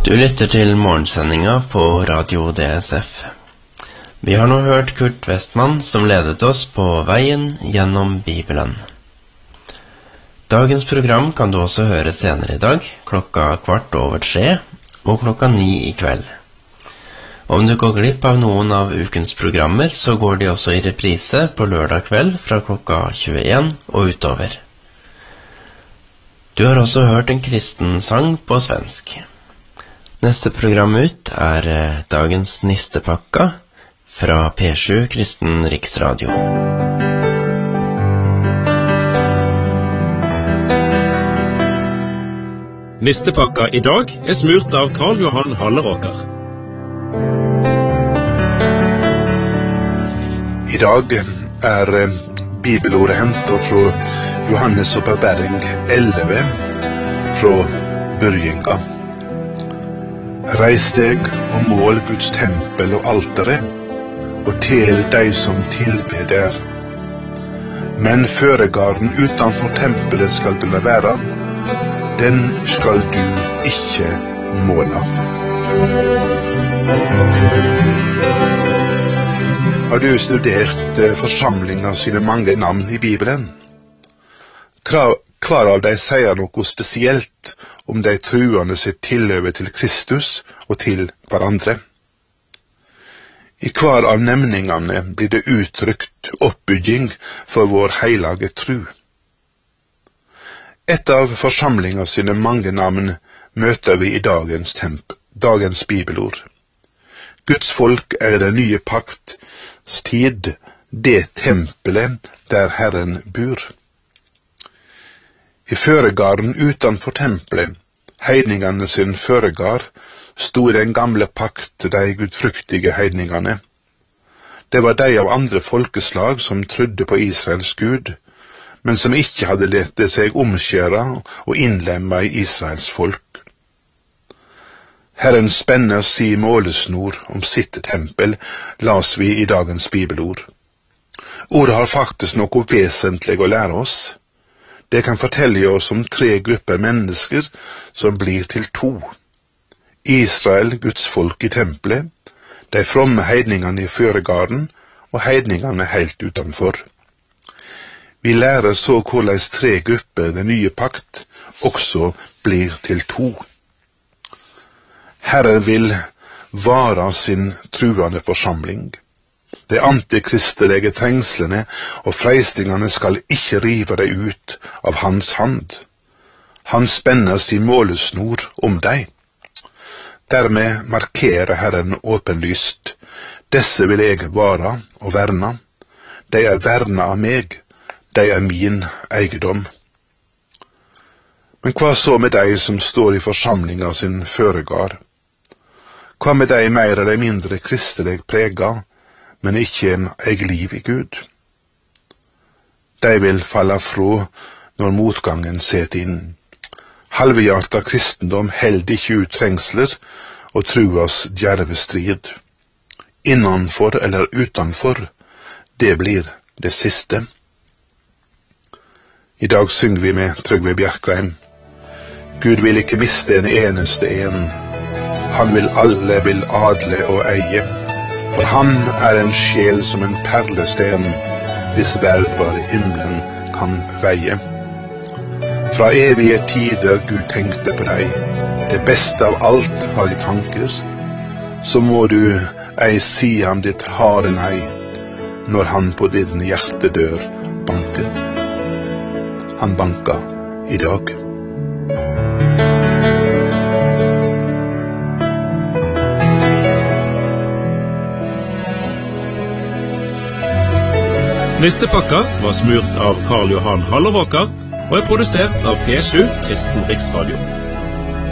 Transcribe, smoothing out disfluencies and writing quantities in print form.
Du lytter til morgensendinga på Radio DSF. Vi har nå hørt Kurt Westman som ledet oss på veien gjennom Bibelen. Dagens program kan du også høre senere i dag, 3:15 og 9:00 i kveld. Om du går glipp av noen av ukens programmer, så går de også i reprise på lørdag kveld fra 21:00 og utover. Du har også hørt en kristen sang på svensk. Neste program ut er dagens nistepakka fra P7 Kristen Riksradio. Nistepakka i dag er smurt av Karl Johan Halleråker. I dag er bibelordet hentet fra Johannes Åpenbaring 11 fra börjinga. Reis deg og mål Guds tempel og altere, og tel deg som tilber der. Men føregarden utanfor tempelet skal du la være, den skal du ikke måle. Har du studert forsamlinga sine mange navn i Bibelen? Hver av de sier noe spesielt om de truende sitt tilhøve til Kristus og til hverandre. I hver av nemningene blir det uttrykt oppbygging for vår heilage tru. Et av forsamlinga sine mange navn møter vi i dagens bibelord. Guds folk er den nye pakts tid, det tempelet der Herren bor. I føregarden utanfor tempelet, heidningene sin føregard, stod den gamle pakt, de gudfryktige heidningene. Det var de av andre folkeslag som trodde på Israels Gud, men som ikke hadde lett seg omskjære og innlemme i Israels folk. Herren spenner si målesnor om sitt tempel, las vi i dagens bibelord. Ordet har faktisk noe vesentlig å lære oss. Det kan fortelle oss om 3 grupper mennesker som blir til 2. Israel, Guds folk i tempelet, de fromme heidningene i føregarden og heidningene helt utenfor. Vi lærer så hvordan 3 grupper, den nye pakt, også blir til 2. Herren vil vare sin truende forsamling. De antikristelige trengslene og freistingene skal ikke rive deg ut av hans hand. Han spenner sin målesnor om deg. Dermed markerer Herren åpenlyst: disse vil jeg vare og verne. De er verna av meg, de er min eiendom. Men hva så med de som står i forsamlinga sin føregard? Hva med de mer eller mindre kristelig prega, men ikke eier liv i Gud? De vil falle fra når motgangen setter inn. Halvhjertet kristendom held ikke ut trengsler og truas djerve strid. Innanfor eller utanfor, det blir det siste. I dag synger vi med Trygve Bjerkreim. Gud vil ikke miste en eneste en. Han vil alle vil adle og eie. For han er en sjel som en perlesten, hvis vervar himmelen kan veie. Fra evige tider Gud tenkte på deg, det beste av alt har i tankes, så må du ei si ham ditt harde nei, når han på din hjertedør banker. Han banker i dag. Nistepakka var smurt av Karl Johan Halleråker og er produsert av P7 Kristen Riksradio.